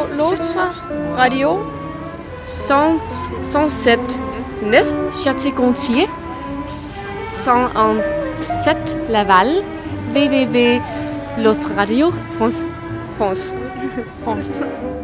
L'autre radio 107.9 Château-Gontier, 101.7 Laval, www.l'autre radio France. France.